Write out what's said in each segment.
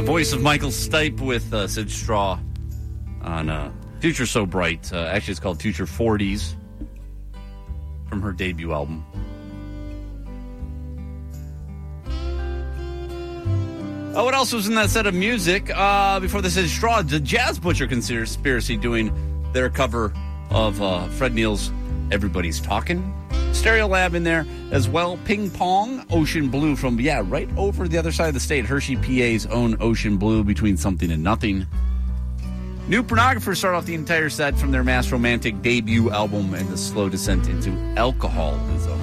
voice of Michael Stipe with Sid Straw on Future So Bright. Actually, it's called Future 40s from her debut album. What else was in that set of music? Before this is Straw, the Jazz Butcher Conspiracy doing their cover of Fred Neil's Everybody's Talking. Stereo Lab in there as well. Ping Pong, Ocean Blue from, right over the other side of the state. Hershey, PA's own Ocean Blue, Between Something and Nothing. New Pornographers start off the entire set from their Mass Romantic debut album and the slow descent into alcoholism.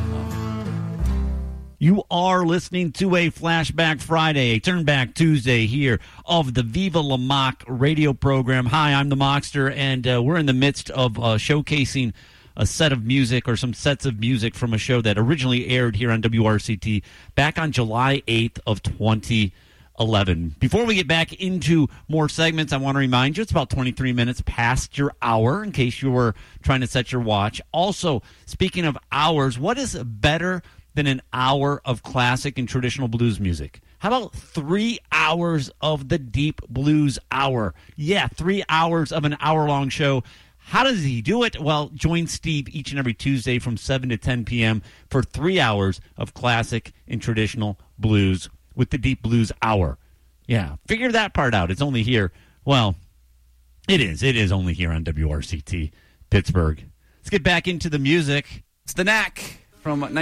You are listening to a Flashback Friday, a Turnback Tuesday here of the Viva La Mock radio program. Hi, I'm the Mockster, and we're in the midst of showcasing a set of music or some sets of music from a show that originally aired here on WRCT back on July 8th of 2011. Before we get back into more segments, I want to remind you it's about 23 minutes past your hour in case you were trying to set your watch. Also, speaking of hours, what is better than an hour of classic and traditional blues music? How about 3 hours of the Deep Blues Hour? Yeah, 3 hours of an hour-long show. How does he do it? Well, join Steve each and every Tuesday from 7 to 10 p.m. for 3 hours of classic and traditional blues with the Deep Blues Hour. Yeah, figure that part out. It's only here. Well, it is. It is only here on WRCT Pittsburgh. Let's get back into the music. It's The Knack from